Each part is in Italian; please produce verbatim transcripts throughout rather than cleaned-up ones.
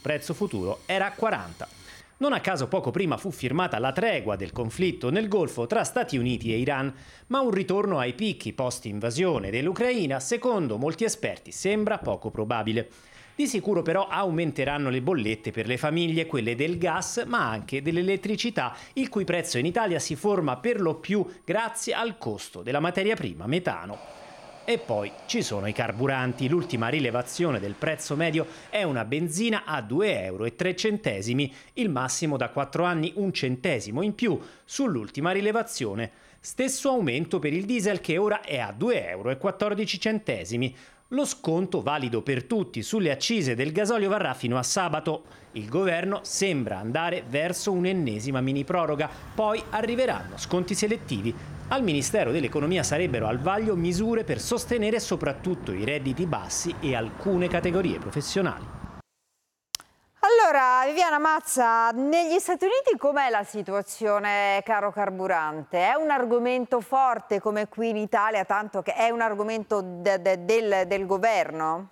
prezzo futuro era a quaranta. Non a caso poco prima fu firmata la tregua del conflitto nel Golfo tra Stati Uniti e Iran, ma un ritorno ai picchi post-invasione dell'Ucraina, secondo molti esperti, sembra poco probabile. Di sicuro però aumenteranno le bollette per le famiglie, quelle del gas, ma anche dell'elettricità, il cui prezzo in Italia si forma per lo più grazie al costo della materia prima metano. E poi ci sono i carburanti. L'ultima rilevazione del prezzo medio è una benzina a due euro e tre centesimi, il massimo da quattro anni un centesimo in più sull'ultima rilevazione. Stesso aumento per il diesel che ora è a due euro e quattordici centesimi. Lo sconto valido per tutti sulle accise del gasolio varrà fino a sabato. Il governo sembra andare verso un'ennesima mini proroga, poi arriveranno sconti selettivi. Al Ministero dell'Economia sarebbero al vaglio misure per sostenere soprattutto i redditi bassi e alcune categorie professionali. Allora, Viviana Mazza, negli Stati Uniti com'è la situazione caro carburante? È un argomento forte come qui in Italia, tanto che è un argomento de de del, del governo?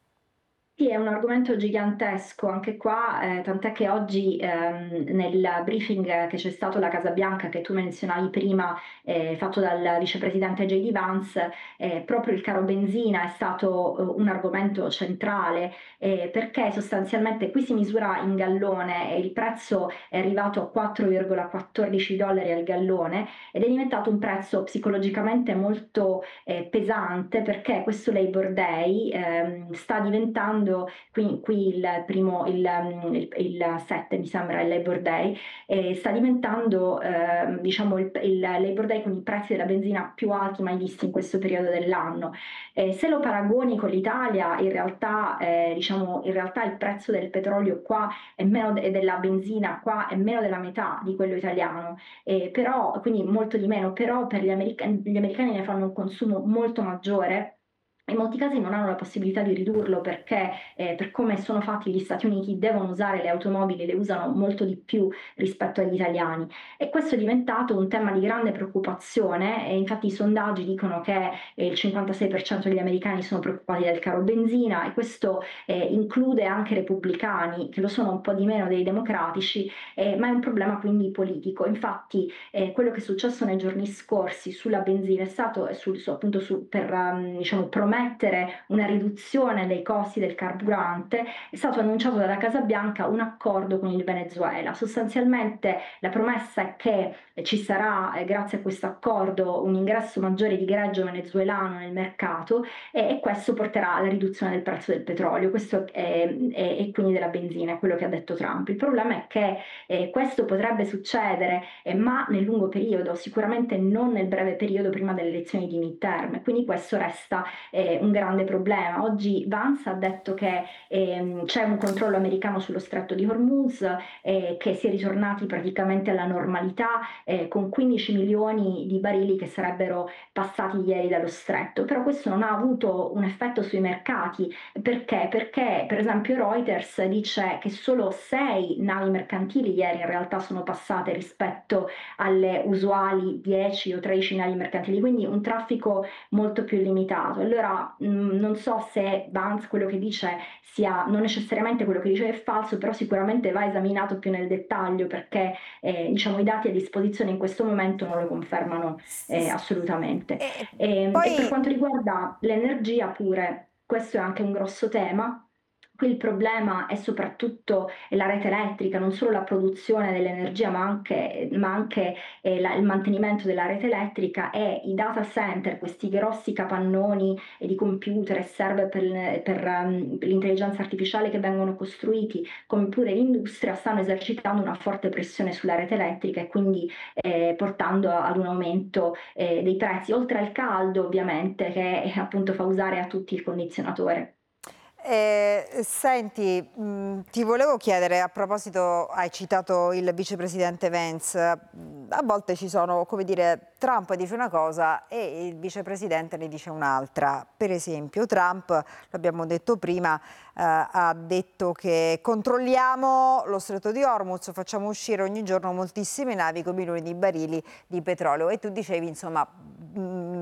Sì, è un argomento gigantesco anche qua, eh, tant'è che oggi ehm, nel briefing che c'è stato alla Casa Bianca, che tu menzionavi prima, eh, fatto dal vicepresidente J D Vance, eh, proprio il caro benzina è stato eh, un argomento centrale, eh, perché sostanzialmente qui si misura in gallone e il prezzo è arrivato a quattro virgola quattordici dollari al gallone ed è diventato un prezzo psicologicamente molto eh, pesante, perché questo Labor Day ehm, sta diventando Qui, qui il primo, il, il, il sette mi sembra, il Labor Day, e sta diventando eh, diciamo il, il Labor Day con i prezzi della benzina più alti mai visti in questo periodo dell'anno. Eh, se lo paragoni con l'Italia, in realtà, eh, diciamo, in realtà il prezzo del petrolio qua è meno e della benzina qua è meno della metà di quello italiano, eh, però, quindi molto di meno, però per gli americani, gli americani ne fanno un consumo molto maggiore. In molti casi non hanno la possibilità di ridurlo perché eh, per come sono fatti gli Stati Uniti devono usare le automobili, le usano molto di più rispetto agli italiani, e questo è diventato un tema di grande preoccupazione, e infatti i sondaggi dicono che eh, il cinquantasei per cento degli americani sono preoccupati del caro benzina, e questo eh, include anche i repubblicani, che lo sono un po' di meno dei democratici, eh, ma è un problema quindi politico. Infatti eh, quello che è successo nei giorni scorsi sulla benzina è stato sul, su, appunto su, per um, diciamo promettere una riduzione dei costi del carburante. È stato annunciato dalla Casa Bianca un accordo con il Venezuela. Sostanzialmente la promessa è che ci sarà, eh, grazie a questo accordo, un ingresso maggiore di greggio venezuelano nel mercato, e, e questo porterà alla riduzione del prezzo del petrolio, questo è, è, e quindi della benzina, è quello che ha detto Trump. Il problema è che eh, questo potrebbe succedere, eh, ma nel lungo periodo, sicuramente non nel breve periodo prima delle elezioni di midterm, quindi questo resta eh, un grande problema. Oggi Vance ha detto che ehm, c'è un controllo americano sullo stretto di Hormuz, eh, che si è ritornati praticamente alla normalità, eh, con quindici milioni di barili che sarebbero passati ieri dallo stretto, però questo non ha avuto un effetto sui mercati. Perché? Perché per esempio Reuters dice che solo sei navi mercantili ieri in realtà sono passate rispetto alle usuali dieci o tredici navi mercantili, quindi un traffico molto più limitato. Allora mh, non so se Vance quello che dice sia, non necessariamente quello che dice è falso, però sicuramente va esaminato più nel dettaglio, perché eh, diciamo i dati a disposizione in questo momento non lo confermano eh, assolutamente. E E, poi... e per quanto riguarda l'energia pure, questo è anche un grosso tema. Qui il problema è soprattutto la rete elettrica, non solo la produzione dell'energia, ma anche, ma anche eh, la, il mantenimento della rete elettrica, e i data center, questi grossi capannoni eh, di computer e server per, per um, l'intelligenza artificiale che vengono costruiti, come pure l'industria, stanno esercitando una forte pressione sulla rete elettrica, e quindi eh, portando ad un aumento eh, dei prezzi, oltre al caldo ovviamente, che eh, appunto fa usare a tutti il condizionatore. Eh, senti, mh, ti volevo chiedere, a proposito, hai citato il vicepresidente Vance, a volte ci sono, come dire, Trump dice una cosa e il vicepresidente ne dice un'altra. Per esempio Trump, l'abbiamo detto prima, eh, ha detto che controlliamo lo stretto di Hormuz, facciamo uscire ogni giorno moltissime navi con milioni di barili di petrolio, e tu dicevi, insomma, mh,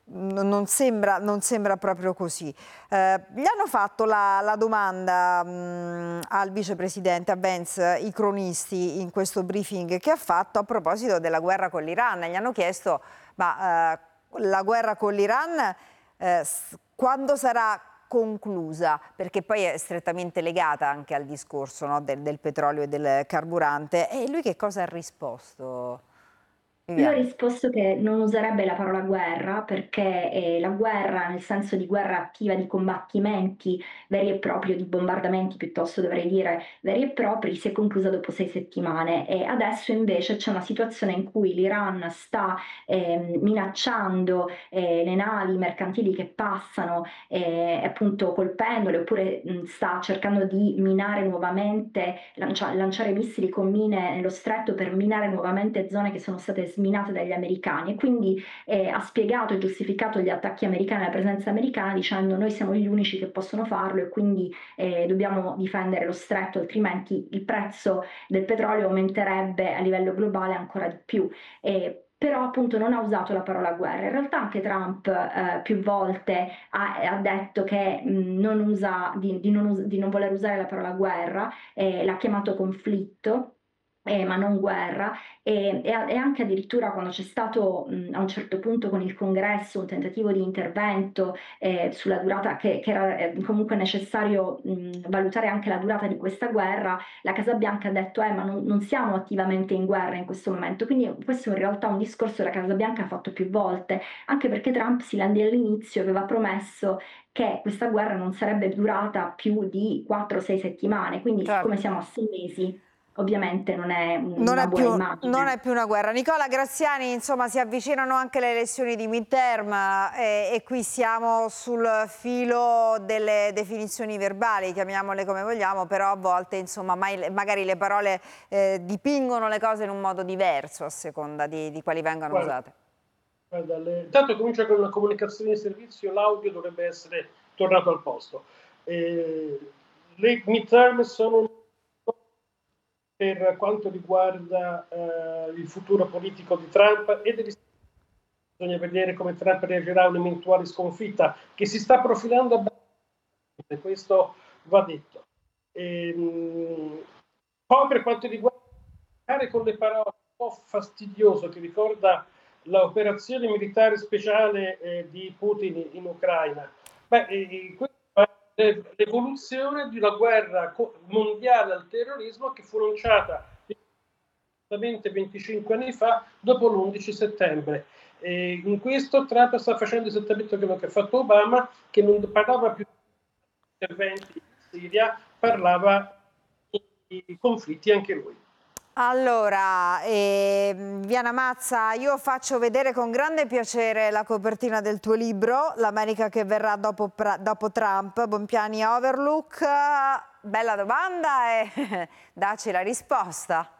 non sembra, non sembra proprio così. Eh, gli hanno fatto la, la domanda mh, al vicepresidente, a Vance, i cronisti in questo briefing che ha fatto a proposito della guerra con l'Iran. Gli hanno chiesto, ma eh, la guerra con l'Iran eh, quando sarà conclusa? Perché poi è strettamente legata anche al discorso, no, del, del petrolio e del carburante. E lui che cosa ha risposto? Lui ha risposto che non userebbe la parola guerra perché eh, la guerra, nel senso di guerra attiva, di combattimenti veri e propri, o di bombardamenti piuttosto dovrei dire veri e propri, si è conclusa dopo sei settimane e adesso invece c'è una situazione in cui l'Iran sta eh, minacciando eh, le navi mercantili che passano, eh, appunto colpendole, oppure mh, sta cercando di minare nuovamente, lancia- lanciare missili con mine nello stretto per minare nuovamente zone che sono state sminate dagli americani, e quindi eh, ha spiegato e giustificato gli attacchi americani, la presenza americana, dicendo noi siamo gli unici che possono farlo e quindi eh, dobbiamo difendere lo stretto, altrimenti il prezzo del petrolio aumenterebbe a livello globale ancora di più. Eh, però appunto non ha usato la parola guerra. In realtà anche Trump eh, più volte ha, ha detto che mh, non usa, di, di, non us- di non voler usare la parola guerra, eh, l'ha chiamato conflitto. Eh, ma non guerra, e, e, e anche addirittura quando c'è stato mh, a un certo punto con il congresso un tentativo di intervento eh, sulla durata, che, che era eh, comunque necessario mh, valutare anche la durata di questa guerra, la Casa Bianca ha detto eh ma non, non siamo attivamente in guerra in questo momento, quindi questo in realtà è un discorso che la Casa Bianca ha fatto più volte, anche perché Trump sin all'inizio aveva promesso che questa guerra non sarebbe durata più di quattro sei settimane, quindi Certo. siccome siamo a sei mesi ovviamente non è una Non è, buona più, immagine. non è più una guerra. Nicola Graziani, insomma, si avvicinano anche le elezioni di midterm e, e qui siamo sul filo delle definizioni verbali, chiamiamole come vogliamo, però a volte, insomma, mai, magari le parole eh, dipingono le cose in un modo diverso a seconda di, di quali vengano Guarda, usate. Guarda, le... Intanto comincia con una comunicazione di servizio, l'audio dovrebbe essere tornato al posto. Eh, le midterm sono per quanto riguarda eh, il futuro politico di Trump e degli Stati Uniti. Bisogna vedere come Trump reagirà a un'eventuale sconfitta che si sta profilando abbastanza, questo va detto. E, mh, poi per quanto riguarda con le parole, un po' fastidioso, che ricorda l'operazione militare speciale eh, di Putin in Ucraina. Beh, eh, questo è l'evoluzione di una guerra mondiale al terrorismo che fu lanciata esattamente venticinque anni fa, dopo l'undici settembre. E in questo Trump sta facendo esattamente quello che ha fatto Obama, che non parlava più di interventi in Siria, parlava di conflitti anche lui. Allora, eh, Viana Mazza, io faccio vedere con grande piacere la copertina del tuo libro, L'America che verrà dopo, dopo Trump, Bompiani Overlook. Bella domanda e dacci la risposta.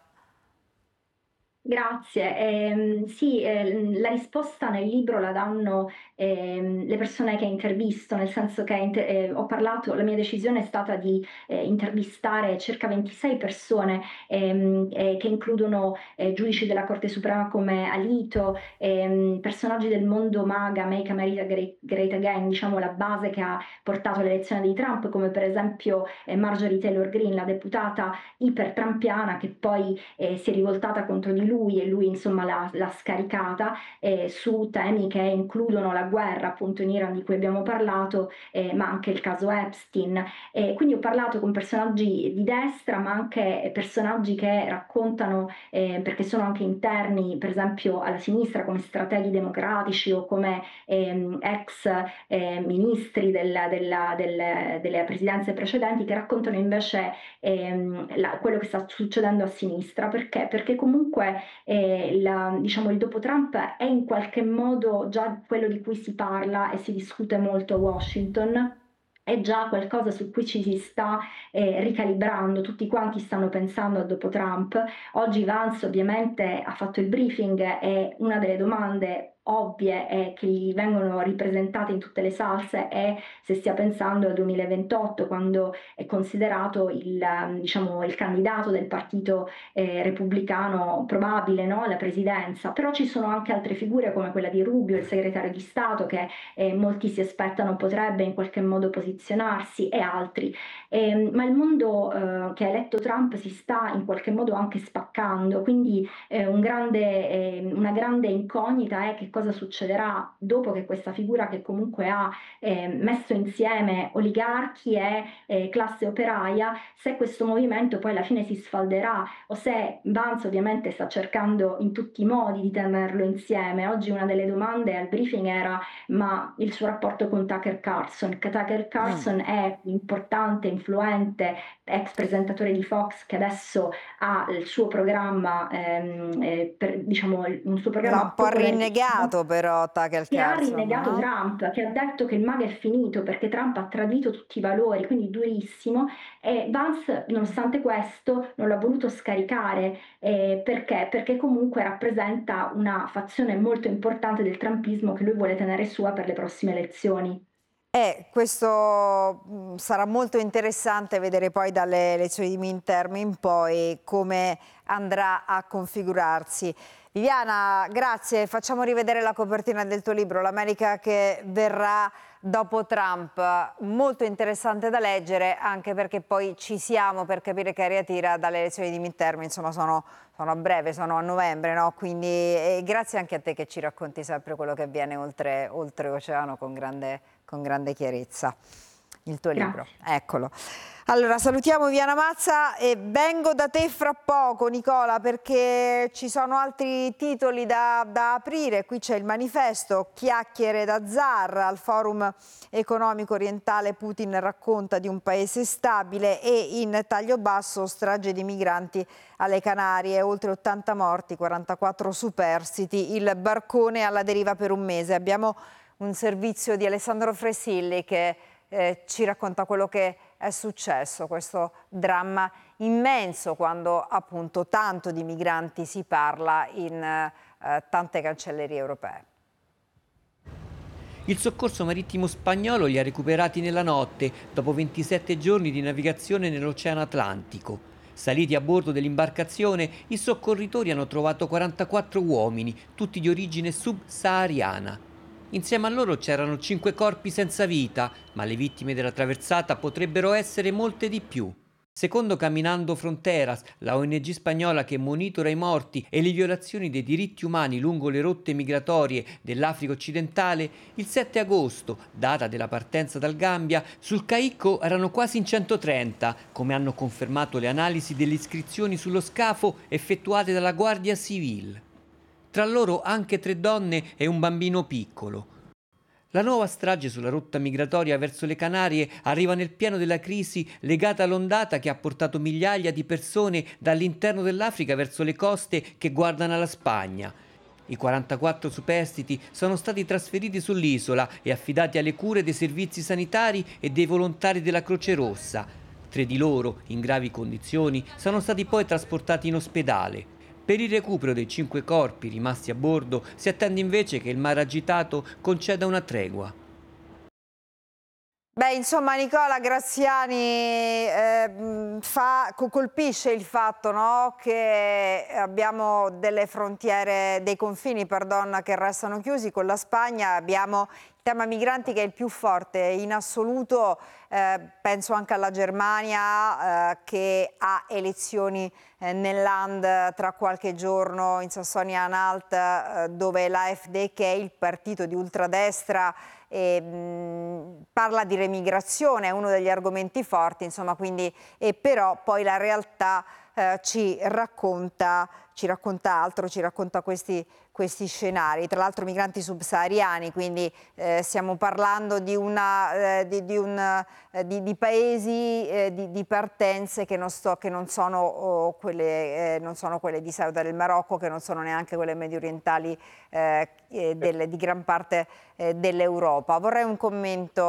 Grazie. Eh, sì, eh, la risposta nel libro la danno eh, le persone che intervisto, nel senso che inter- eh, ho parlato, la mia decisione è stata di eh, intervistare circa ventisei persone ehm, eh, che includono eh, giudici della Corte Suprema come Alito, ehm, personaggi del mondo MAGA, Make America Great, Great Again, diciamo la base che ha portato all'elezione di Trump, come per esempio eh, Marjorie Taylor Greene, la deputata iper-trampiana che poi eh, si è rivoltata contro di lui e lui insomma l'ha, l'ha scaricata eh, su temi che includono la guerra appunto in Iran di cui abbiamo parlato, eh, ma anche il caso Epstein. Eh, quindi ho parlato con personaggi di destra ma anche personaggi che raccontano, eh, perché sono anche interni per esempio alla sinistra, come strateghi democratici o come ehm, ex eh, ministri della, della, del, delle presidenze precedenti, che raccontano invece ehm, la, quello che sta succedendo a sinistra. Perché? Perché comunque eh, la, diciamo, il dopo Trump è in qualche modo già quello di cui si parla e si discute molto a Washington. È già qualcosa su cui ci si sta eh, ricalibrando, tutti quanti stanno pensando a dopo Trump. Oggi Vance ovviamente ha fatto il briefing e una delle domande ovvie e che gli vengono ripresentate in tutte le salse è se stia pensando al duemilaventotto, quando è considerato il, diciamo, il candidato del partito eh, repubblicano probabile, no, alla presidenza. Però ci sono anche altre figure come quella di Rubio, il segretario di Stato, che eh, molti si aspettano potrebbe in qualche modo posizionarsi, e altri. Eh, ma il mondo eh, che ha eletto Trump si sta in qualche modo anche spaccando, quindi eh, un grande, eh, una grande incognita è che cosa succederà dopo che questa figura, che comunque ha eh, messo insieme oligarchi e eh, classe operaia, se questo movimento poi alla fine si sfalderà, o se Vance ovviamente sta cercando in tutti i modi di tenerlo insieme. Oggi una delle domande al briefing era: ma il suo rapporto con Tucker Carlson? Che Tucker Carlson mm. è importante, influente, ex presentatore di Fox, che adesso ha il suo programma, ehm, eh, per, diciamo un suo programma l'ha un po' rinnegato però Tucker che Carlson, ha rinnegato no? Trump, che ha detto che il MAGA è finito perché Trump ha tradito tutti i valori, quindi durissimo. E Vance, nonostante questo, non l'ha voluto scaricare. Eh, perché? Perché comunque rappresenta una fazione molto importante del trumpismo che lui vuole tenere sua per le prossime elezioni. Eh, questo mh, sarà molto interessante vedere poi dalle elezioni di midterm in poi come andrà a configurarsi. Viviana, grazie. Facciamo rivedere la copertina del tuo libro, L'America che verrà dopo Trump. Molto interessante da leggere, anche perché poi ci siamo per capire che aria tira dalle elezioni di midterm, insomma sono, sono a breve, sono a novembre, no? Quindi eh, grazie anche a te che ci racconti sempre quello che avviene oltre, oltre oceano con grande, con grande chiarezza. Il tuo libro, eccolo. Allora salutiamo Viviana Mazza e vengo da te fra poco, Nicola, perché ci sono altri titoli da, da aprire. Qui c'è il manifesto, chiacchiere da zar al Forum Economico Orientale, Putin racconta di un paese stabile, e in taglio basso strage di migranti alle Canarie, oltre ottanta morti, quarantaquattro superstiti, il barcone alla deriva per un mese. Abbiamo un servizio di Alessandro Fresilli che eh, ci racconta quello che è successo, questo dramma immenso quando appunto tanto di migranti si parla in eh, tante cancellerie europee. Il soccorso marittimo spagnolo li ha recuperati nella notte, dopo ventisette giorni di navigazione nell'Oceano Atlantico. Saliti a bordo dell'imbarcazione, i soccorritori hanno trovato quarantaquattro uomini, tutti di origine subsahariana. Insieme a loro c'erano cinque corpi senza vita, ma le vittime della traversata potrebbero essere molte di più. Secondo Caminando Fronteras, la O N G spagnola che monitora i morti e le violazioni dei diritti umani lungo le rotte migratorie dell'Africa occidentale, il sette agosto, data della partenza dal Gambia, sul Caicco erano quasi in centotrenta, come hanno confermato le analisi delle iscrizioni sullo scafo effettuate dalla Guardia Civile. Tra loro anche tre donne e un bambino piccolo. La nuova strage sulla rotta migratoria verso le Canarie arriva nel pieno della crisi legata all'ondata che ha portato migliaia di persone dall'interno dell'Africa verso le coste che guardano alla Spagna. I quarantaquattro superstiti sono stati trasferiti sull'isola e affidati alle cure dei servizi sanitari e dei volontari della Croce Rossa. Tre di loro, in gravi condizioni, sono stati poi trasportati in ospedale. Per il recupero dei cinque corpi rimasti a bordo si attende invece che il mare agitato conceda una tregua. Beh, insomma, Nicola Graziani eh, fa, colpisce il fatto, no, che abbiamo delle frontiere, dei confini, pardon, che restano chiusi con la Spagna. Abbiamo il tema migranti che è il più forte in assoluto. Eh, penso anche alla Germania eh, che ha elezioni eh, nel Land tra qualche giorno in Sassonia-Anhalt, eh, dove l'A F D, che è il partito di ultradestra, E, mh, parla di remigrazione, è uno degli argomenti forti, insomma, quindi, e però poi la realtà eh, ci racconta, ci racconta altro, ci racconta questi, questi scenari, tra l'altro migranti subsahariani, quindi eh, stiamo parlando di, una, eh, di, di, un, eh, di, di paesi eh, di, di partenze che non, sto, che non, sono, oh, quelle, eh, non sono quelle di Ceuta del Marocco, che non sono neanche quelle medio orientali eh, eh, delle, di gran parte eh, dell'Europa. Vorrei un commento,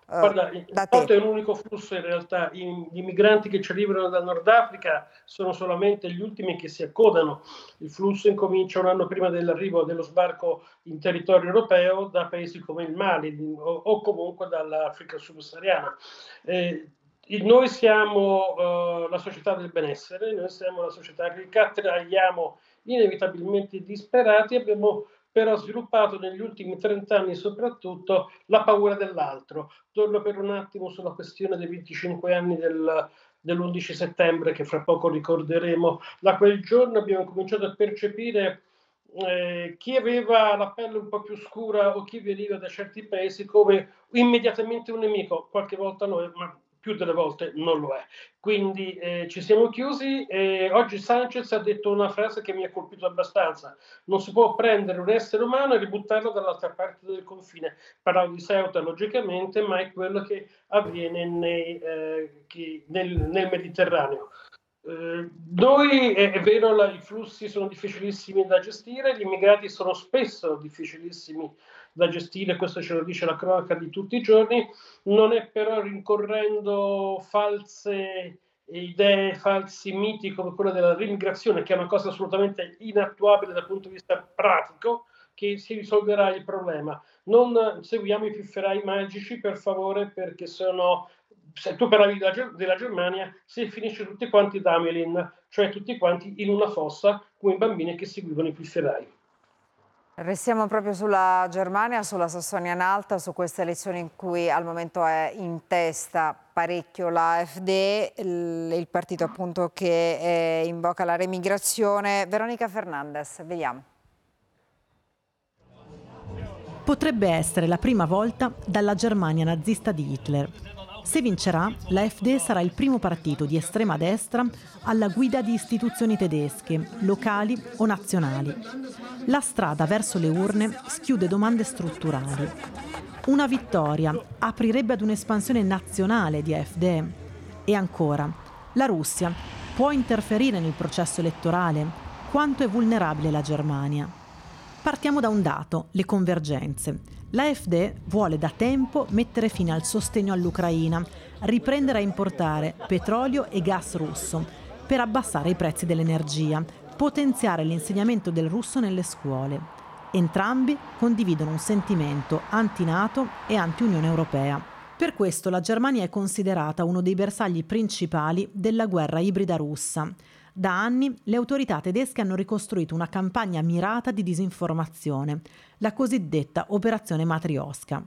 Guarda, il da Nord te. è un unico flusso in realtà, I, gli immigranti che ci arrivano dal Nord Africa sono solamente gli ultimi che si accodano, il flusso incomincia un anno prima dell'arrivo dello sbarco in territorio europeo da paesi come il Mali o, o comunque dall'Africa subsahariana. Eh, noi siamo uh, la società del benessere, noi siamo la società che cattoliamo inevitabilmente disperati, abbiamo però sviluppato negli ultimi trent'anni soprattutto la paura dell'altro. Torno per un attimo sulla questione dei venticinque anni del, dell'undici settembre che fra poco ricorderemo. Da quel giorno abbiamo cominciato a percepire eh, chi aveva la pelle un po' più scura o chi veniva da certi paesi come immediatamente un nemico, qualche volta noi, ma più delle volte non lo è. Quindi eh, ci siamo chiusi e oggi Sanchez ha detto una frase che mi ha colpito abbastanza: non si può prendere un essere umano e ributtarlo dall'altra parte del confine. Parlavo di Ceuta logicamente, ma è quello che avviene nei, eh, che nel, nel Mediterraneo. Eh, noi è, è vero, la, i flussi sono difficilissimi da gestire, gli immigrati sono spesso difficilissimi da gestire, questo ce lo dice la cronaca di tutti i giorni, non è però rincorrendo false idee, falsi miti come quello della rimmigrazione, che è una cosa assolutamente inattuabile dal punto di vista pratico, che si risolverà il problema. Non seguiamo i pifferai magici, per favore, perché sono... Se tu parlavi della, della Germania, si finisce tutti quanti da Amelin, cioè tutti quanti in una fossa come i bambini che seguivano i pifferai. Restiamo proprio sulla Germania, sulla Sassonia-Anhalt, su queste elezioni in cui al momento è in testa parecchio la AfD, il, il partito appunto che eh, invoca la remigrazione. Veronica Fernandez, vediamo. Potrebbe essere la prima volta dalla Germania nazista di Hitler. Se vincerà, l'AfD sarà il primo partito di estrema destra alla guida di istituzioni tedesche, locali o nazionali. La strada verso le urne schiude domande strutturali. Una vittoria aprirebbe ad un'espansione nazionale di AfD? E ancora, la Russia può interferire nel processo elettorale? Quanto è vulnerabile la Germania? Partiamo da un dato, le convergenze. L'AfD vuole da tempo mettere fine al sostegno all'Ucraina, riprendere a importare petrolio e gas russo per abbassare i prezzi dell'energia, potenziare l'insegnamento del russo nelle scuole. Entrambi condividono un sentimento anti-NATO e anti-Unione Europea. Per questo la Germania è considerata uno dei bersagli principali della guerra ibrida russa. Da anni le autorità tedesche hanno ricostruito una campagna mirata di disinformazione, la cosiddetta operazione Matrioska.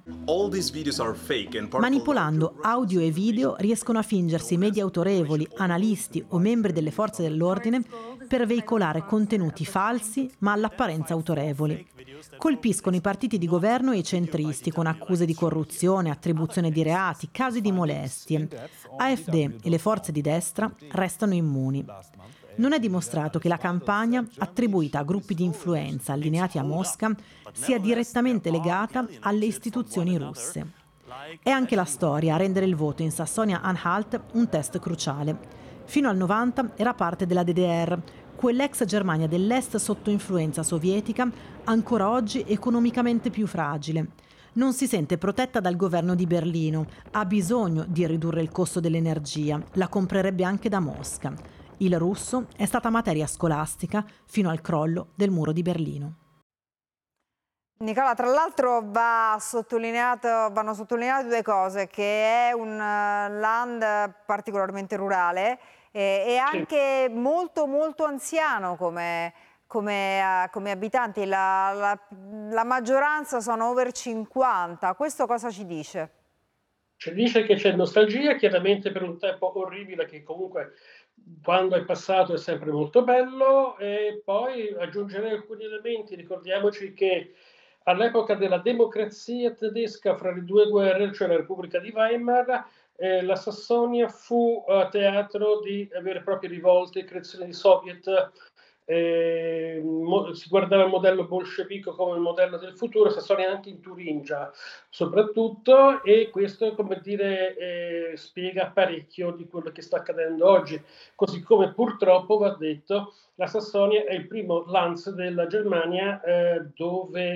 Manipolando audio e video riescono a fingersi media autorevoli, analisti o membri delle forze dell'ordine per veicolare contenuti falsi ma all'apparenza autorevoli. Colpiscono i partiti di governo e i centristi con accuse di corruzione, attribuzione di reati, casi di molestie. AfD e le forze di destra restano immuni. Non è dimostrato che la campagna, attribuita a gruppi di influenza allineati a Mosca, sia direttamente legata alle istituzioni russe. È anche la storia a rendere il voto in Sassonia-Anhalt un test cruciale. Fino al novanta era parte della D D R, quell'ex Germania dell'Est sotto influenza sovietica, ancora oggi economicamente più fragile. Non si sente protetta dal governo di Berlino, ha bisogno di ridurre il costo dell'energia, la comprerebbe anche da Mosca. Il russo è stata materia scolastica fino al crollo del muro di Berlino. Nicola, tra l'altro va sottolineato, vanno sottolineate due cose, che è un land particolarmente rurale eh, e anche sì. molto molto anziano come, come, uh, come abitanti, la, la, la maggioranza sono over cinquanta, questo cosa ci dice? Ci dice che c'è nostalgia, chiaramente per un tempo orribile che comunque quando è passato è sempre molto bello, e poi aggiungerei alcuni elementi. Ricordiamoci che all'epoca della democrazia tedesca fra le due guerre, cioè la Repubblica di Weimar, eh, la Sassonia fu uh, teatro di vere e proprie rivolte, creazione di soviet. Eh, mo, si guardava il modello bolscevico come il modello del futuro, Sassonia anche in Turingia soprattutto, e questo, come dire, eh, spiega parecchio di quello che sta accadendo oggi, così come purtroppo va detto la Sassonia è il primo Land della Germania eh, dove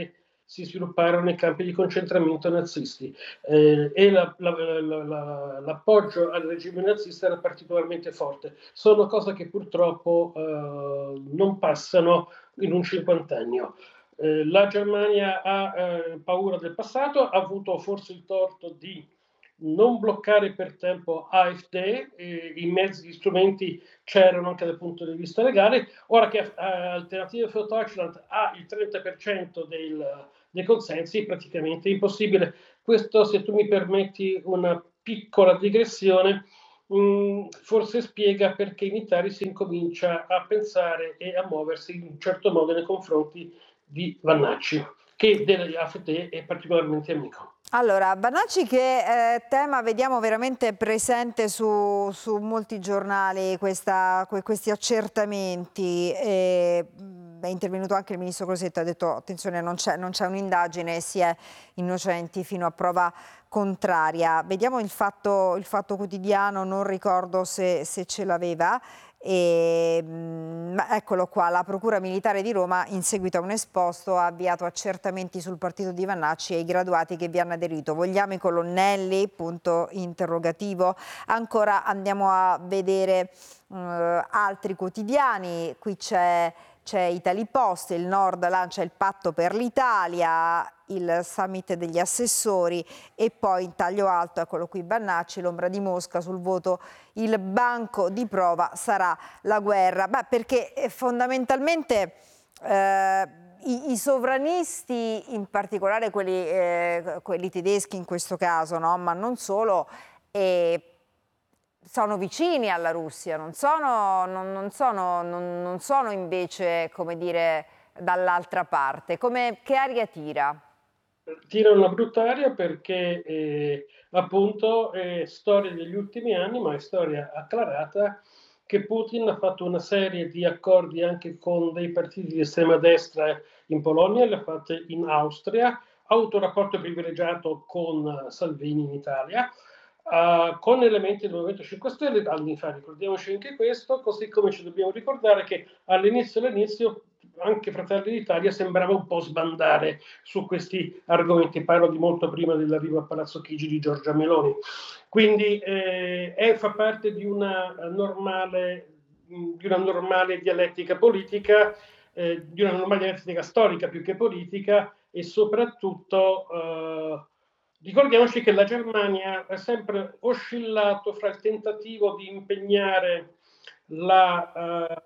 si svilupparono nei campi di concentramento nazisti eh, e la, la, la, la, l'appoggio al regime nazista era particolarmente forte. Sono cose che purtroppo eh, non passano in un cinquantennio. Eh, la Germania ha eh, paura del passato, ha avuto forse il torto di non bloccare per tempo AfD, eh, i mezzi, gli strumenti c'erano anche dal punto di vista legale. Ora che eh, Alternative für Deutschland ha il trenta per cento del, dei consensi, è praticamente impossibile. Questo, se tu mi permetti una piccola digressione, mh, forse spiega perché in Italia si incomincia a pensare e a muoversi in un certo modo nei confronti di Vannacci, che dell'AfD è particolarmente amico. Allora, Vannacci che eh, tema vediamo veramente presente su, su molti giornali, questa, questi accertamenti. Eh, è intervenuto anche il ministro Crosetto, ha detto attenzione, non c'è, non c'è un'indagine, si è innocenti fino a prova contraria. Vediamo il Fatto, il fatto Quotidiano, non ricordo se, se ce l'aveva. E, mh, eccolo qua, la Procura Militare di Roma in seguito a un esposto ha avviato accertamenti sul partito di Vannacci e i graduati che vi hanno aderito. Vogliamo i colonnelli? Punto interrogativo. Ancora andiamo a vedere uh, altri quotidiani. Qui c'è C'è Italipost, il Nord lancia il patto per l'Italia, il summit degli assessori e poi in taglio alto, eccolo qui Vannacci, l'ombra di Mosca sul voto, il banco di prova sarà la guerra. Beh, perché fondamentalmente eh, i, i sovranisti, in particolare quelli, eh, quelli tedeschi in questo caso, no? Ma non solo, eh, sono vicini alla Russia, non sono, non, non sono, non, non sono invece, come dire, dall'altra parte. Come, che aria tira? Tira una brutta aria perché eh, appunto è storia degli ultimi anni, ma è storia acclarata che Putin ha fatto una serie di accordi anche con dei partiti di estrema destra in Polonia, le ha fatte in Austria, ha avuto un rapporto privilegiato con Salvini in Italia, Uh, con elementi del Movimento cinque Stelle anni fa, ricordiamoci anche questo, così come ci dobbiamo ricordare che all'inizio, all'inizio anche Fratelli d'Italia sembrava un po' sbandare su questi argomenti, parlo di molto prima dell'arrivo a Palazzo Chigi di Giorgia Meloni, quindi eh, è, fa parte di una normale, di una normale dialettica politica, eh, di una normale dialettica storica più che politica e soprattutto eh, ricordiamoci che la Germania ha sempre oscillato fra il tentativo di impegnare la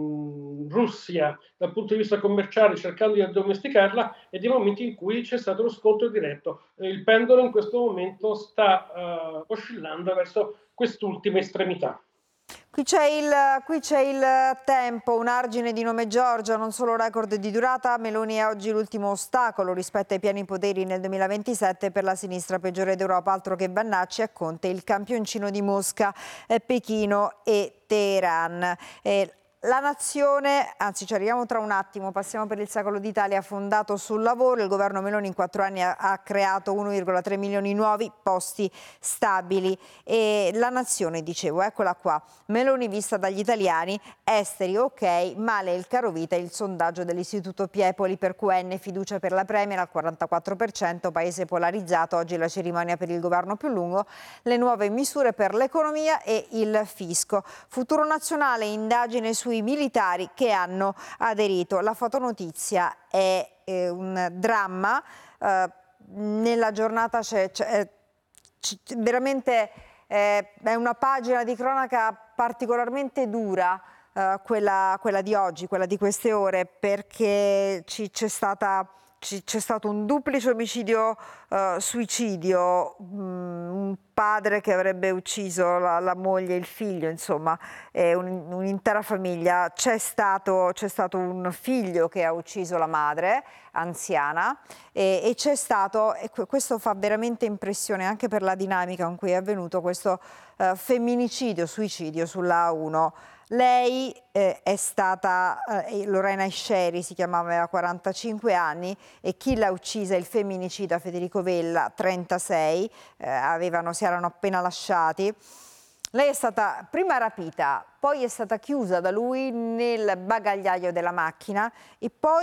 uh, Russia dal punto di vista commerciale cercando di addomesticarla e dei momenti in cui c'è stato lo scontro diretto. Il pendolo in questo momento sta uh, oscillando verso quest'ultima estremità. Qui c'è, il, qui c'è il Tempo, un argine di nome Giorgia, non solo record di durata, Meloni è oggi l'ultimo ostacolo rispetto ai pieni poteri nel duemilaventisette per la sinistra peggiore d'Europa, altro che Vannacci, a Conte il campioncino di Mosca, eh, Pechino e Teheran. Eh, La Nazione, anzi ci arriviamo tra un attimo, passiamo per il secolo d'Italia fondato sul lavoro. Il governo Meloni in quattro anni ha, ha creato uno virgola tre milioni nuovi posti stabili. E La Nazione, dicevo, eccola qua, Meloni vista dagli italiani, esteri ok, male il carovita, il sondaggio dell'Istituto Piepoli per Q N, fiducia per la Premier al quarantaquattro per cento, paese polarizzato, oggi la cerimonia per il governo più lungo, le nuove misure per l'economia e il fisco. Futuro nazionale, indagine sui militari che hanno aderito. La fotonotizia è eh, un dramma, eh, nella giornata c'è, c'è, c'è veramente eh, è una pagina di cronaca particolarmente dura, eh, quella, quella di oggi, quella di queste ore, perché ci, c'è stata c'è stato un duplice omicidio uh, suicidio, um, un padre che avrebbe ucciso la, la moglie e il figlio, insomma eh, un, un'intera famiglia. C'è stato, c'è stato un figlio che ha ucciso la madre anziana e, e c'è stato, e questo fa veramente impressione anche per la dinamica con cui è avvenuto questo uh, femminicidio, suicidio sulla A uno. Lei eh, è stata, eh, Lorena Esceri si chiamava, aveva quarantacinque anni e chi l'ha uccisa, il femminicida Federico Vella, trentasei, eh, avevano, si erano appena lasciati. Lei è stata prima rapita, poi è stata chiusa da lui nel bagagliaio della macchina e poi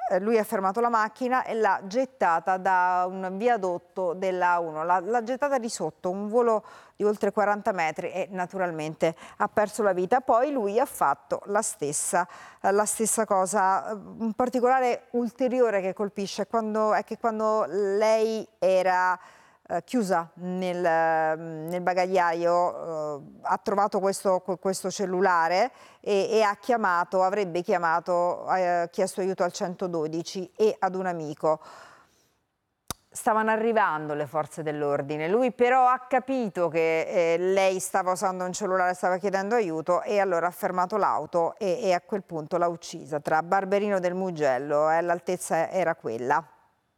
eh, lui ha fermato la macchina e l'ha gettata da un viadotto della A uno, l'ha, l'ha gettata di sotto, un volo di oltre quaranta metri e naturalmente ha perso la vita. Poi lui ha fatto la stessa, eh, la stessa cosa. Un particolare ulteriore che colpisce è, quando, è che quando lei era eh, chiusa nel, nel bagagliaio, eh, ha trovato questo, questo cellulare e, e ha chiamato, avrebbe chiamato, ha chiesto aiuto al centododici e ad un amico. Stavano arrivando le forze dell'ordine, lui però ha capito che eh, lei stava usando un cellulare, stava chiedendo aiuto e allora ha fermato l'auto e, e a quel punto l'ha uccisa. Tra Barberino del Mugello, eh, l'altezza era quella.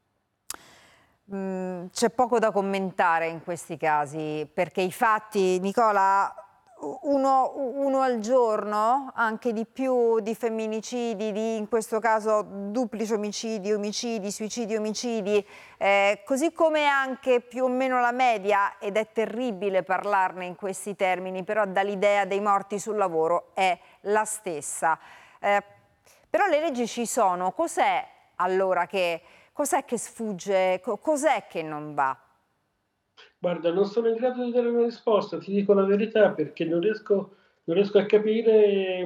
Mm, c'è poco da commentare in questi casi perché i fatti, Nicola, uno, uno al giorno, anche di più, di femminicidi, di, in questo caso duplici omicidi, omicidi, suicidi, omicidi, eh, così come anche più o meno la media, ed è terribile parlarne in questi termini, però dall'idea dei morti sul lavoro è la stessa. Eh, però le leggi ci sono, cos'è allora che, cos'è che sfugge, cos'è che non va? Guarda, non sono in grado di dare una risposta, ti dico la verità, perché non riesco, non riesco a capire.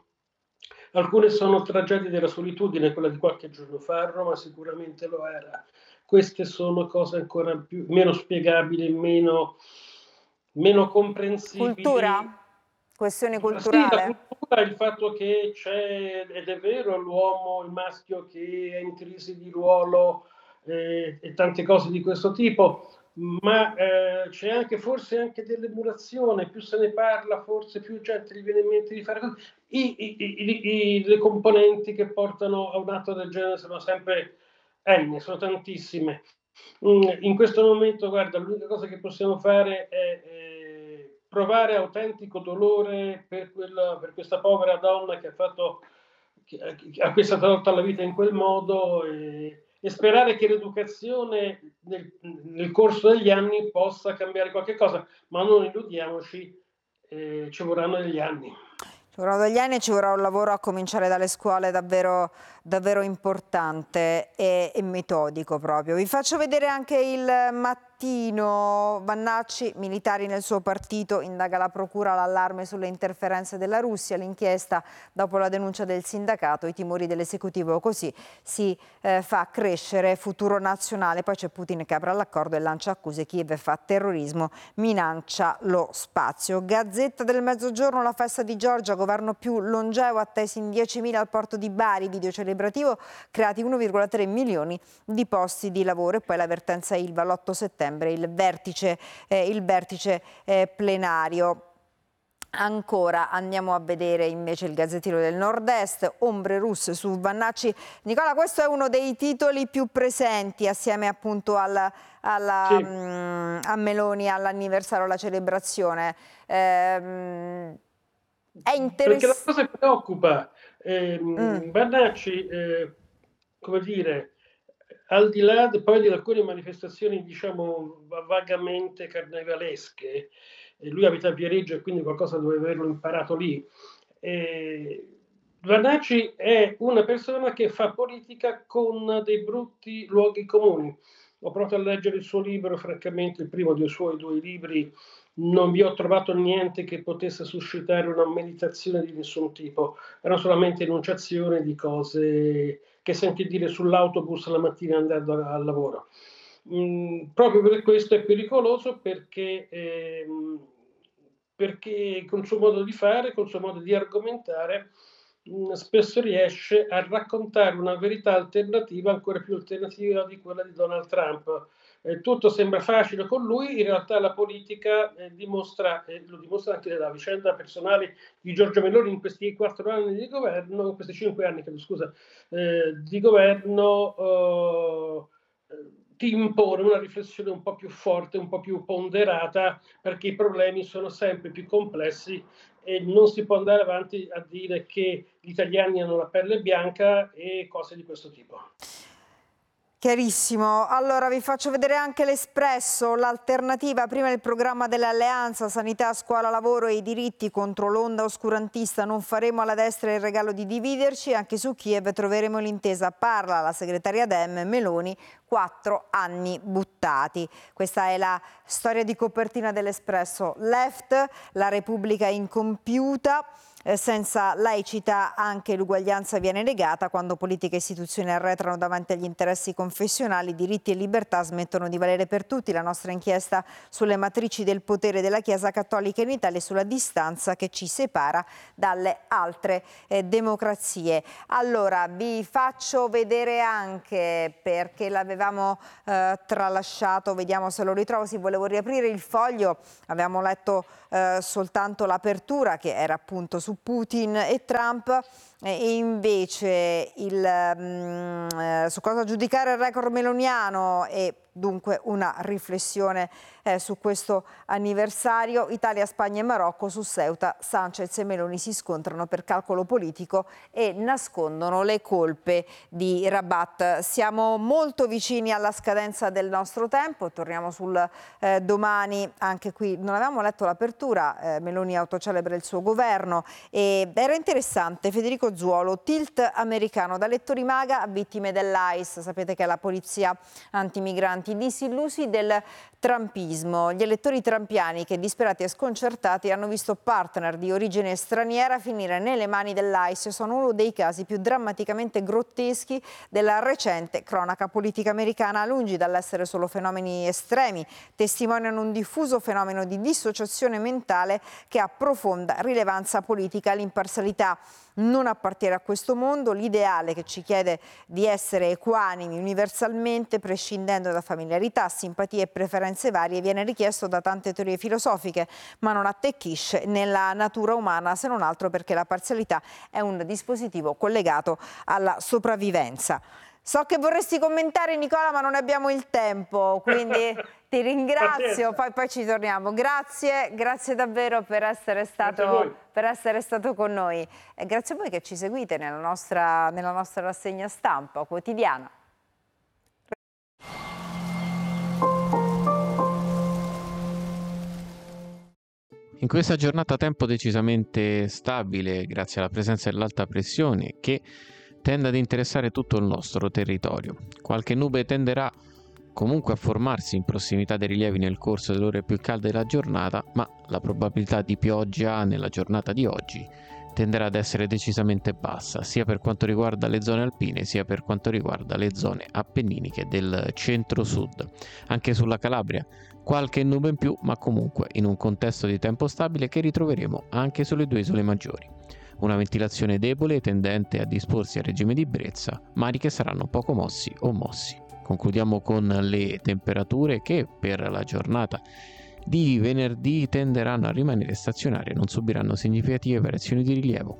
Alcune sono tragedie della solitudine, quella di qualche giorno fa a Roma sicuramente lo era. Queste sono cose ancora più, meno spiegabili, meno, meno comprensibili. Cultura? Questione Sì, la culturale? cultura, il fatto che c'è, ed è vero, l'uomo, il maschio che è in crisi di ruolo eh, e tante cose di questo tipo, ma eh, c'è anche forse anche dell'emulazione, più se ne parla, forse più gente gli viene in mente di fare così. I, i, i, i, le componenti che portano a un atto del genere sono sempre N, sono tantissime. In questo momento, guarda, l'unica cosa che possiamo fare è eh, provare autentico dolore per, quella, per questa povera donna che ha fatto, che, a cui è stata tolta la vita in quel modo e, e sperare che l'educazione nel, nel corso degli anni possa cambiare qualche cosa, ma non illudiamoci, eh, ci vorranno degli anni. Ci vorranno degli anni e ci vorrà un lavoro a cominciare dalle scuole davvero, davvero importante e, e metodico proprio. Vi faccio vedere anche il mattino. Vannacci, militari nel suo partito, indaga la procura l'allarme sulle interferenze della Russia, l'inchiesta dopo la denuncia del sindacato, i timori dell'esecutivo, così si eh, fa crescere futuro nazionale. Poi c'è Putin che apre l'accordo e lancia accuse, Kiev fa terrorismo, minaccia lo spazio. Gazzetta del Mezzogiorno, la festa di Giorgia, governo più longevo, attesi in diecimila al porto di Bari, video celebrativo, creati uno virgola tre milioni di posti di lavoro. E poi l'avvertenza Ilva l'otto settembre, il vertice, eh, il vertice eh, plenario. Ancora andiamo a vedere invece il Gazzettino del Nord-Est, ombre russe su Vannacci. Nicola, questo è uno dei titoli più presenti assieme appunto al, alla, sì. mh, a Meloni all'anniversario, alla celebrazione. Ehm, è interessante. Perché la cosa che preoccupa, eh, mm. Vannacci, eh, come dire, al di là de, poi di alcune manifestazioni, diciamo, vagamente carnevalesche, eh, lui abita a Viareggio e quindi qualcosa doveva averlo imparato lì. Eh, Vannacci è una persona che fa politica con dei brutti luoghi comuni. Ho provato a leggere il suo libro, francamente il primo dei suoi due libri, non vi ho trovato niente che potesse suscitare una meditazione di nessun tipo, erano solamente enunciazioni di cose che senti dire sull'autobus la mattina andando al lavoro. Mm, proprio per questo è pericoloso, perché, ehm, perché con il suo modo di fare, con il suo modo di argomentare, mh, spesso riesce a raccontare una verità alternativa, ancora più alternativa di quella di Donald Trump. Eh, tutto sembra facile con lui, in realtà la politica eh, dimostra, eh, lo dimostra anche nella vicenda personale di Giorgia Meloni in questi quattro anni di governo, in questi cinque anni, credo, scusa, eh, di governo, eh, ti impone una riflessione un po' più forte, un po' più ponderata, perché i problemi sono sempre più complessi e non si può andare avanti a dire che gli italiani hanno la pelle bianca e cose di questo tipo. Chiarissimo. Allora vi faccio vedere anche l'Espresso, l'alternativa, prima il programma dell'Alleanza, sanità, scuola, lavoro e i diritti contro l'onda oscurantista, non faremo alla destra il regalo di dividerci, anche su Kiev troveremo l'intesa, parla la segretaria Dem Meloni, quattro anni buttati. Questa è la storia di copertina dell'Espresso. Left, la Repubblica incompiuta. Senza laicità anche l'uguaglianza viene negata, quando politica e istituzioni arretrano davanti agli interessi confessionali, diritti e libertà smettono di valere per tutti. La nostra inchiesta sulle matrici del potere della Chiesa Cattolica in Italia e sulla distanza che ci separa dalle altre eh, democrazie. Allora vi faccio vedere anche, perché l'avevamo eh, tralasciato, vediamo se lo ritrovo, si volevo riaprire il foglio, avevamo letto eh, soltanto l'apertura che era appunto su Putin e Trump, e invece il, mh, eh, su cosa giudicare il record meloniano e dunque una riflessione eh, su questo anniversario. Italia, Spagna e Marocco, su Ceuta Sanchez e Meloni si scontrano per calcolo politico e nascondono le colpe di Rabat. Siamo molto vicini alla scadenza del nostro tempo, torniamo sul eh, domani, anche qui non avevamo letto l'apertura, eh, Meloni autocelebra il suo governo e era interessante. Federico Zuolo, tilt americano, da lettori MAGA a vittime dell'I C E, sapete che è la polizia antimigranti, disillusi del trumpismo. Gli elettori trumpiani che disperati e sconcertati hanno visto partner di origine straniera finire nelle mani dell'I C E sono uno dei casi più drammaticamente grotteschi della recente cronaca politica americana, lungi dall'essere solo fenomeni estremi, testimoniano un diffuso fenomeno di dissociazione mentale che ha profonda rilevanza politica. L'imparzialità non appartiene a questo mondo, l'ideale che ci chiede di essere equanimi universalmente, prescindendo da familiarità, simpatie e preferenze varie, viene richiesto da tante teorie filosofiche, ma non attecchisce nella natura umana, se non altro perché la parzialità è un dispositivo collegato alla sopravvivenza. So che vorresti commentare, Nicola, ma non abbiamo il tempo, quindi ti ringrazio, poi, poi ci torniamo. Grazie, grazie davvero per essere stato, per essere stato con noi. E grazie a voi che ci seguite nella nostra, nella nostra rassegna stampa quotidiana. In questa giornata tempo decisamente stabile, grazie alla presenza dell'alta pressione che tende ad interessare tutto il nostro territorio. Qualche nube tenderà comunque a formarsi in prossimità dei rilievi nel corso delle ore più calde della giornata, ma la probabilità di pioggia nella giornata di oggi tenderà ad essere decisamente bassa, sia per quanto riguarda le zone alpine, sia per quanto riguarda le zone appenniniche del centro-sud. Anche sulla Calabria qualche nube in più, ma comunque in un contesto di tempo stabile che ritroveremo anche sulle due isole maggiori. Una ventilazione debole tendente a disporsi a regime di brezza, mari che saranno poco mossi o mossi. Concludiamo con le temperature che per la giornata di venerdì tenderanno a rimanere stazionarie e non subiranno significative variazioni di rilievo.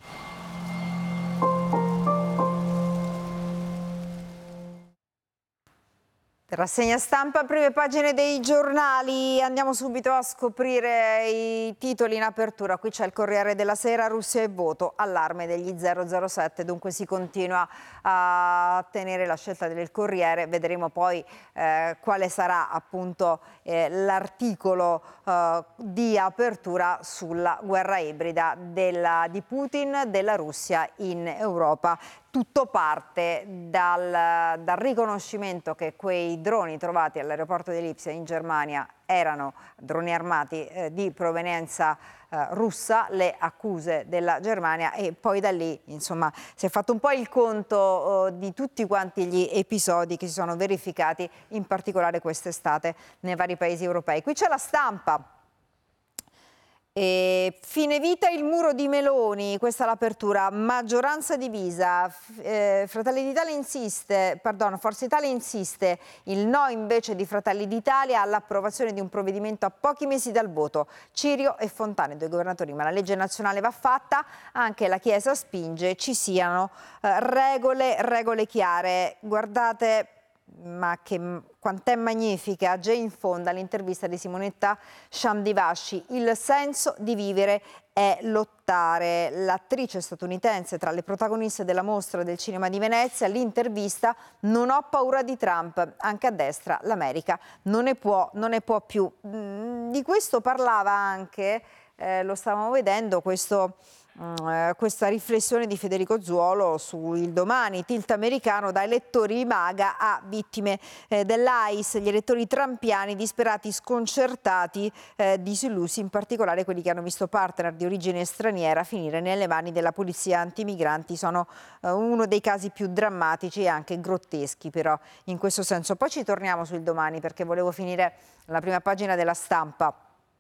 Rassegna stampa, prime pagine dei giornali, andiamo subito a scoprire i titoli in apertura. Qui c'è il Corriere della Sera, Russia e voto, allarme degli zero zero sette, dunque si continua a tenere la scelta del Corriere, vedremo poi eh, quale sarà appunto eh, l'articolo eh, di apertura sulla guerra ibrida della, di Putin, della Russia in Europa. Tutto parte dal, dal riconoscimento che quei droni trovati all'aeroporto di Lipsia in Germania erano droni armati eh, di provenienza eh, russa, le accuse della Germania, e poi da lì insomma si è fatto un po' il conto eh, di tutti quanti gli episodi che si sono verificati in particolare quest'estate nei vari paesi europei. Qui c'è La Stampa. E fine vita il muro di Meloni, questa è l'apertura, maggioranza divisa, eh, Fratelli d'Italia insiste, perdono, Forza Italia insiste, il no invece di Fratelli d'Italia all'approvazione di un provvedimento a pochi mesi dal voto, Cirio e Fontana, due governatori, ma la legge nazionale va fatta, anche la Chiesa spinge ci siano eh, regole, regole chiare, guardate. ma che quant'è magnifica Jane Fonda, l'intervista di Simonetta Shamdivasci. Il senso di vivere è lottare. L'attrice statunitense tra le protagoniste della mostra del cinema di Venezia, l'intervista: non ho paura di Trump, anche a destra l'America non ne può, non ne può più. Di questo parlava anche, eh, lo stavamo vedendo, questo... Uh, questa riflessione di Federico Zuolo su Il Domani, tilt americano da elettori MAGA a vittime eh, dell'I C E, gli elettori trumpiani disperati, sconcertati, eh, disillusi, in particolare quelli che hanno visto partner di origine straniera finire nelle mani della polizia antimigranti. Sono uh, uno dei casi più drammatici e anche grotteschi, però in questo senso. Poi ci torniamo su Il Domani, perché volevo finire la prima pagina della Stampa.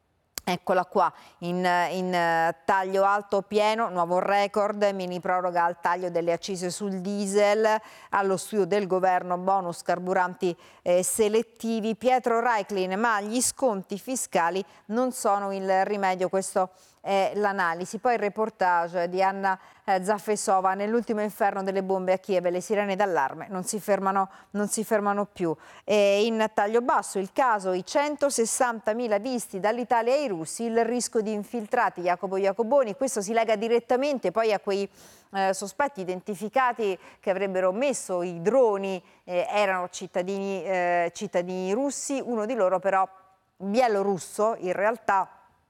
Eccola qua, in, in taglio alto pieno, nuovo record, mini proroga al taglio delle accise sul diesel, allo studio del governo bonus carburanti eh, selettivi. Pietro Reiklin, ma gli sconti fiscali non sono il rimedio, questo è l'analisi. Poi il reportage di Anna eh, Zafesova: nell'ultimo inferno delle bombe a Kiev le sirene d'allarme non si fermano, non si fermano più. E in taglio basso il caso, i centosessantamila visti dall'Italia ai russi, il rischio di infiltrati. Jacopo Jacoboni, questo si lega direttamente poi a quei eh, sospetti identificati che avrebbero messo i droni, eh, erano cittadini, eh, cittadini russi, uno di loro però bielorusso, in realtà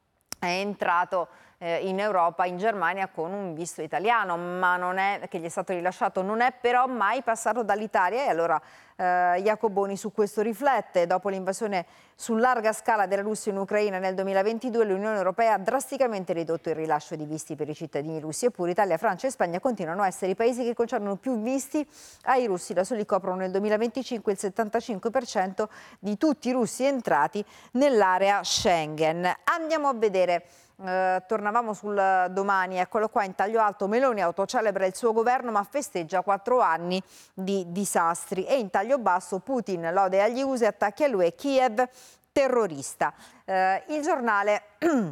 è entrato eh, in Europa, in Germania, con un visto italiano, ma non è, che gli è stato rilasciato, non è però mai passato dall'Italia. E allora eh, Jacoboni su questo riflette: dopo l'invasione su larga scala della Russia in Ucraina nel duemilaventidue, l'Unione Europea ha drasticamente ridotto il rilascio di visti per i cittadini russi, eppure Italia, Francia e Spagna continuano a essere i paesi che concedono più visti ai russi. Da soli coprono nel duemilaventicinque il settantacinque per cento di tutti i russi entrati nell'area Schengen. Andiamo a vedere. Eh, tornavamo sul Domani, eccolo qua in taglio alto: Meloni autocelebra il suo governo ma festeggia quattro anni di disastri. E in taglio basso: Putin, lode agli U S, attacchi a lui e Kiev terrorista. Eh, il Giornale: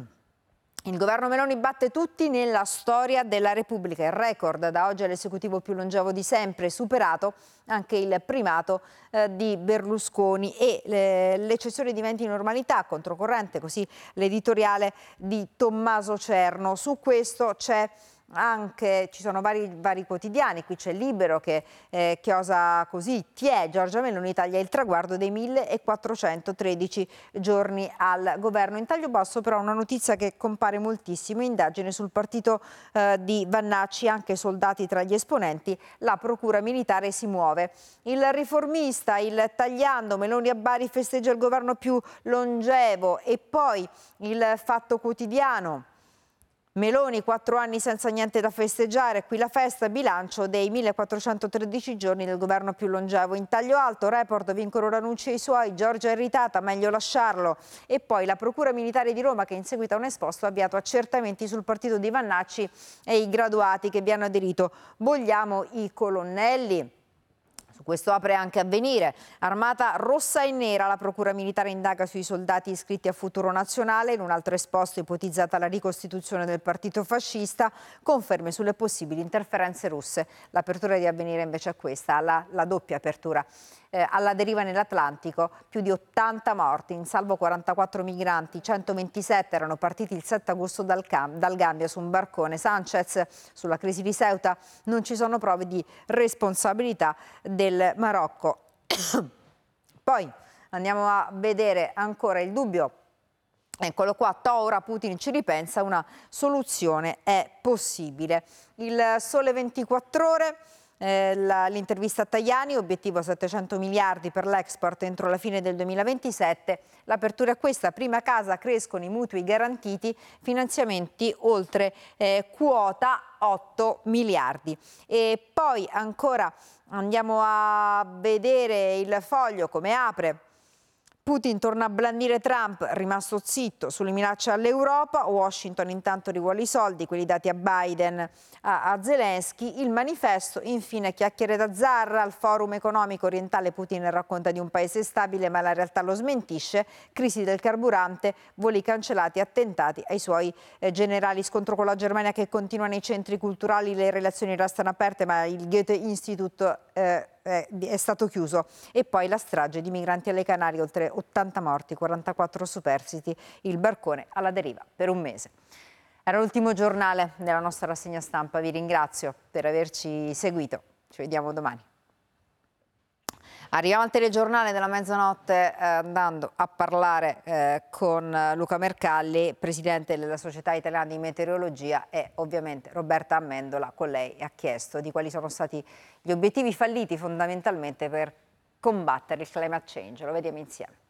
il governo Meloni batte tutti nella storia della Repubblica, il record, da oggi è l'esecutivo più longevo di sempre, superato anche il primato eh, di Berlusconi, e le, l'eccezione diventi normalità, controcorrente, così l'editoriale di Tommaso Cerno. Su questo c'è anche, ci sono vari, vari quotidiani, qui c'è Libero che eh, chiosa così: Tiè, Giorgia Meloni taglia il traguardo dei millequattrocentotredici giorni al governo. In taglio basso però una notizia che compare moltissimo: indagine sul partito eh, di Vannacci, anche soldati tra gli esponenti, la procura militare si muove. Il Riformista, il tagliando: Meloni a Bari festeggia il governo più longevo. E poi il Fatto Quotidiano: Meloni, quattro anni senza niente da festeggiare, qui la festa, bilancio dei millequattrocentotredici giorni del governo più longevo. In taglio alto, Report, vincono Ranucci e i suoi, Giorgia è irritata, meglio lasciarlo. E poi la Procura Militare di Roma, che in seguito a un esposto ha avviato accertamenti sul partito di Vannacci e i graduati che vi hanno aderito. Vogliamo i colonnelli. Questo apre anche Avvenire: armata rossa e nera, la procura militare indaga sui soldati iscritti a Futuro Nazionale. In un altro esposto, ipotizzata la ricostituzione del partito fascista, conferme sulle possibili interferenze russe. L'apertura di Avvenire invece è questa, la, la doppia apertura. Eh, alla deriva nell'Atlantico, più di ottanta morti, in salvo quarantaquattro migranti, centoventisette erano partiti il sette agosto dal, Cam- dal Gambia su un barcone. Sanchez, sulla crisi di Ceuta, non ci sono prove di responsabilità del Marocco. Poi andiamo a vedere ancora Il Dubbio. Eccolo qua: Tora, Putin ci ripensa, una soluzione è possibile. Il Sole ventiquattro Ore. Eh, la, l'intervista a Tajani: obiettivo settecento miliardi per l'export entro la fine del duemilaventisette. L'apertura è questa: prima casa, crescono i mutui garantiti, finanziamenti oltre eh, quota otto miliardi. E poi ancora andiamo a vedere Il Foglio come apre. Putin torna a blandire Trump, rimasto zitto sulle minacce all'Europa. Washington intanto rivuole i soldi, quelli dati a Biden a, a Zelensky. Il Manifesto, infine, chiacchiere da zar. Al Forum economico orientale Putin racconta di un paese stabile, ma la realtà lo smentisce. Crisi del carburante, voli cancellati, attentati ai suoi eh, generali. Scontro con la Germania che continua nei centri culturali, le relazioni restano aperte, ma il Goethe Institut eh, è, è stato chiuso. E poi la strage di migranti alle Canarie, oltre ottanta morti, quarantaquattro superstiti, il barcone alla deriva per un mese. Era l'ultimo giornale della nostra rassegna stampa, vi ringrazio per averci seguito, ci vediamo domani. Arriviamo al telegiornale della mezzanotte eh, andando a parlare eh, con Luca Mercalli, presidente della Società Italiana di Meteorologia, e ovviamente Roberta Amendola. Con lei ha chiesto di quali sono stati gli obiettivi falliti fondamentalmente per combattere il climate change. Lo vediamo insieme.